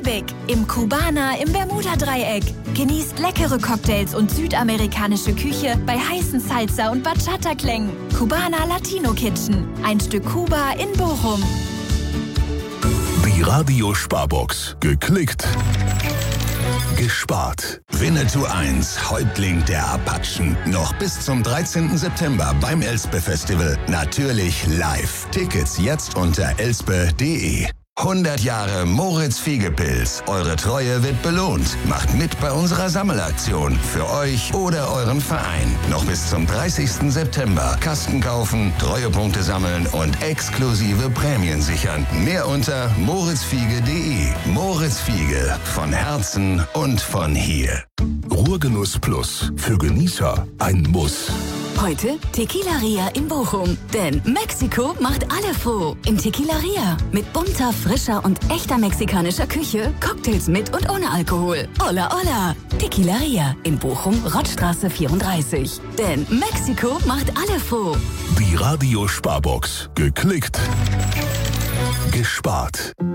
Karibik, im Cubana im Bermuda-Dreieck. Genießt leckere Cocktails und südamerikanische Küche bei heißen Salsa- und Bachata-Klängen. Cubana Latino Kitchen. Ein Stück Kuba in Bochum. Die Radio-Sparbox. Geklickt. Gespart. Winnetou 1, Häuptling der Apachen. Noch bis zum 13. September beim Elspe-Festival. Natürlich live. Tickets jetzt unter elspe.de. 100 Jahre Moritz Fiegepilz. Eure Treue wird belohnt. Macht mit bei unserer Sammelaktion. Für euch oder euren Verein. Noch bis zum 30. September. Kasten kaufen, Treuepunkte sammeln und exklusive Prämien sichern. Mehr unter moritzfiege.de. Moritz Fiege. Von Herzen und von hier. Ruhrgenuss Plus. Für Genießer ein Muss. Heute Tequilaria in Bochum. Denn Mexiko macht alle froh. In Tequilaria. Mit bunter, frischer und echter mexikanischer Küche. Cocktails mit und ohne Alkohol. Hola, hola. Tequilaria in Bochum, Rottstraße 34. Denn Mexiko macht alle froh. Die Radio-Sparbox. Geklickt. Gespart.